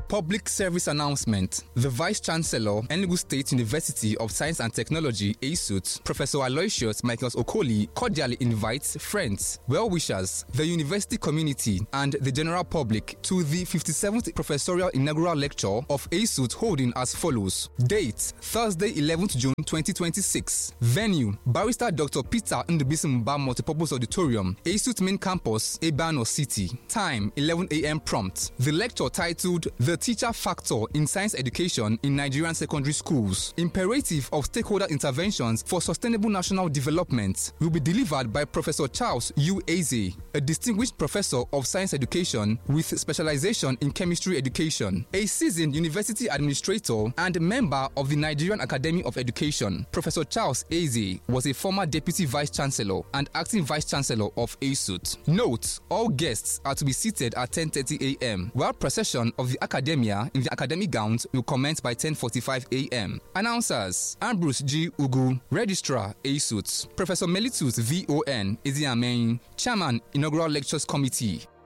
Public service announcement. The Vice Chancellor, Enugu State University of Science and Technology, ASUT, Professor Aloysius Michaels Okoli, cordially invites friends, well-wishers, the university community, and the general public to the 57th Professorial Inaugural Lecture of ASUT holding as follows. Date, Thursday, 11th June 2026. Venue, Barrister Dr. Peter Ndubisimba Multipurpose Auditorium, ASUT Main Campus, Ebano City. Time, 11 a.m. prompt. The lecture titled The Teacher Factor in Science Education in Nigerian Secondary Schools. Imperative of Stakeholder Interventions for Sustainable National Development will be delivered by Professor Charles U. Eze, a distinguished professor of science education with specialization in chemistry education, a seasoned university administrator and member of the Nigerian Academy of Education. Professor Charles Eze was a former Deputy Vice Chancellor and Acting Vice Chancellor of ASUT. Note, all guests are to be seated at 10:30 a.m., while procession of the academia in the academic gowns will commence by 10:45 a.m. Announcers: Ambrose G. Ugu, Registrar, ASUT; Professor Melitus V.O.N. Eziamein, Chairman, Inaugural Lectures Committee.